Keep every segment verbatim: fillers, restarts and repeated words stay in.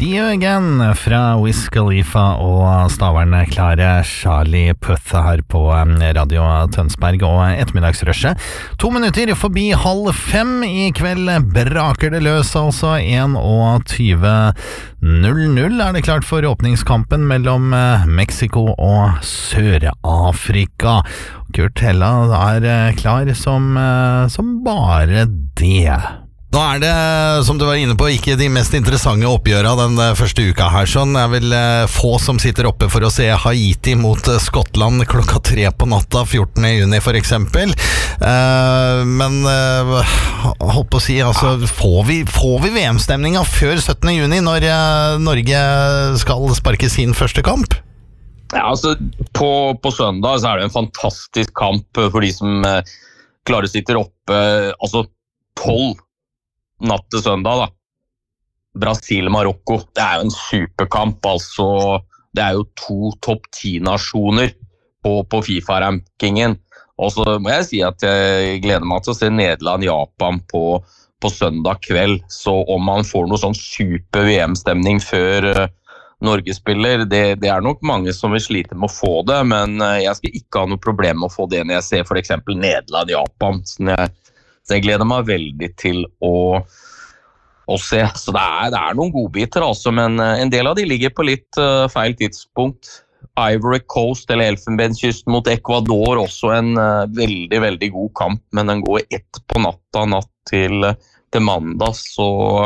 See You Again fra Wiz Khalifa og staverne klare Charlie Puth her på Radio Tønsberg og ettermiddagsrushet. To minutter forbi halv fem i kveld braker det løs, altså en og tyve null null er det klart for åpningskampen mellom Mexico og Sør-Afrika. Kurt Hella er klar som, som bare det. Nå er det, som du var inne på, ikke de mest interessante oppgjørene den første uka her, sånn. Det er vel få som sitter oppe for å se Haiti mot Skottland klokka tre på natta, fjortende juni for eksempel. Uh, men uh, holdt på å si, altså, får vi, får vi V M-stemninga før syttende juni når uh, Norge skal sparke sin første kamp? Ja, altså, på, på søndag så er det en fantastisk kamp for de som uh, klarer sitter oppe, uh, altså tolv natt til søndag da. Brasil-Marokko, det er jo en superkamp, altså det er jo to topp ti-nasjoner på, på FIFA-rankingen, og så må jeg si at jeg gleder meg til å se Nederland-Japan på, på søndag kveld, så om man får noe sånn super-V M-stemning før uh, Norge spiller, det, det er nok mange som vil slite med å få det, men uh, jeg skal ikke ha noe problem med å få det når jeg ser for eksempel Nederland-Japan, så jeg Så jeg gleder meg veldig til å, å se. Så det er, det er noen godbiter, altså, men en del av de ligger på litt uh, feil tidspunkt. Ivory Coast eller Elfenbenskysten mot Ecuador, også en uh, veldig, veldig god kamp, men den går ett på natta, natt til, til mandag, så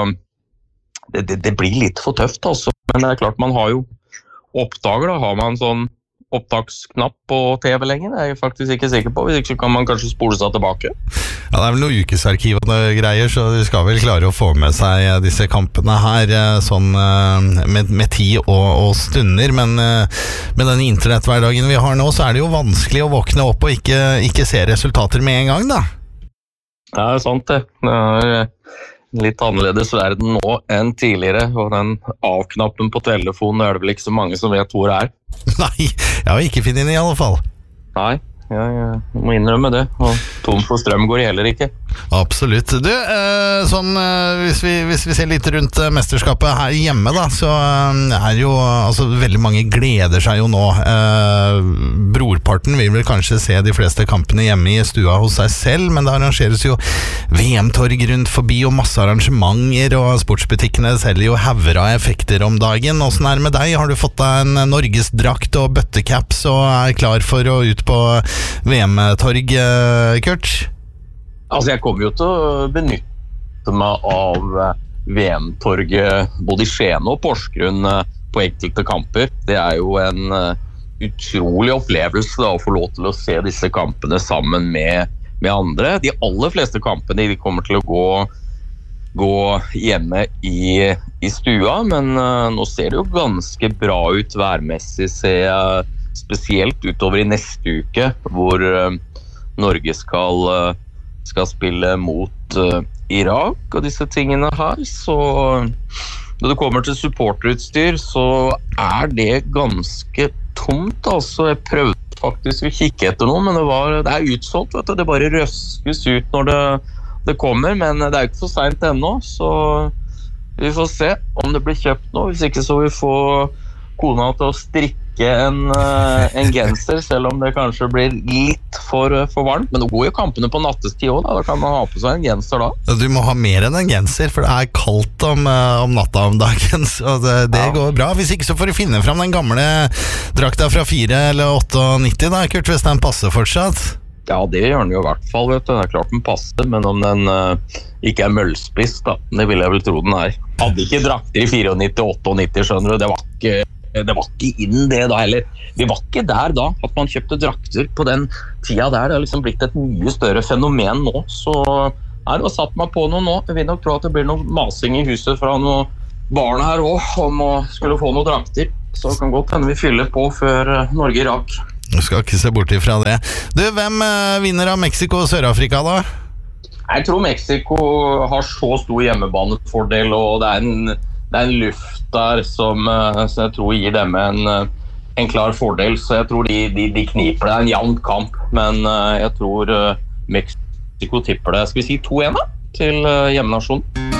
det, det, det blir litt for tøft, altså. Men det er klart, man har jo oppdager, da har man sånn opptaksknapp på T V lenger, det er jeg faktisk ikke sikker på, hvis ikke kan man kanskje spole seg tilbake. Ja, det er vel noen ukesarkiv og noe greier, så de skal vel klare å få med seg disse kampene her, sånn med, med tid og, og stunder, men med den internetthverdagen vi har nå, så er det jo vanskelig å våkne opp og ikke, ikke se resultater med en gang, da. Det er sant det. Det er litt annerledes verden nå enn tidligere, og den av-knappen på telefonen er det vel ikke så mange som vet hvor det er. Nei, jeg har ikke finnet den i alle fall. Nei, jeg, jeg må innrømme det, og tom for strøm går heller ikke. Absolutt. Du, eh, sånn, eh, hvis, vi, hvis vi ser litt rundt eh, mesterskapet her hjemme da, så eh, er jo, altså veldig mange gleder seg jo nå. Eh, brorparten vil vel kanskje se de fleste kampene hjemme i stua hos seg selv, men det arrangeres jo V M-torg rundt forbi og masse arrangementer, og sportsbutikkene selger jo hauger av effekter om dagen. Hvordan er det med deg? Har du fått deg en Norgesdrakt og bøttecaps og er klar for å ut på V M-torg, eh, Kurt? Altså, jeg kommer jo til å benytte meg av V M-torget både i Skien og Porsgrunn på enkelte kamper. Det er jo en utrolig opplevelse da, å få lov til å se disse kampene sammen med, med andre. De aller fleste kampene de kommer til å gå, gå hjemme i, i stua, men uh, nå ser det jo ganske bra ut værmessig, ser jeg, spesielt utover i neste uke, hvor uh, Norge skal... Uh, skal spille mot uh, Irak og disse tingene her, så når det kommer til supporterutstyr, så er det ganske tomt, altså. Jeg prøvde faktisk å kikke etter noe, men det, var, det er utsolgt, vet du. Det bare røskes ut når det, det kommer, men det er ikke for sent ennå, så vi får se om det blir kjøpt nå. Hvis ikke så vi får kona til å strikke en, en genser, selv om det kanskje blir litt for, for varmt, men nå går jo kampene på nattestid også, da. Da kan man ha på seg en genser da. Du må ha mer enn en genser, for det er kaldt om, om natta om dagen, så det, det ja. Går bra. Hvis ikke så får du finne fram den gamle drakta fra fire eller åtte-nitti da, Kurt, hvis den passer fortsatt. Ja, det gjør den jo i hvert fall, vet du. Det er klart den passer, men om den uh, ikke er møllspiss da, det vil jeg vel tro den er. Hadde ikke drakter i nittito-fire og åtte-nitti, skjønner du, det var ikke Det var ikke inn det da heller. Vi var ikke der da, at man kjøpte drakter på den tida der. Det har liksom blitt et mye større fenomen nå. Så nei, det var satt meg på noe nå. Jeg vil nok tro at det blir noe masing i huset fra noen barn her også, om å skulle få noen drakter. Så det kan godt hende vi fyller på før Norge-Irak. Du skal ikke se bort ifra det. Du, hvem vinner av Mexico og Sør-Afrika da? Jeg tror Mexico har så stor hjemmebanefordel, og det er en, det er en luft der som, som jeg tror gir dem en, en klar fordel, så jeg tror de, de, de kniper det. Det er en jevn kamp, men jeg tror Mexico tipper det. Skal vi si to-en da, til hjemmenasjonen?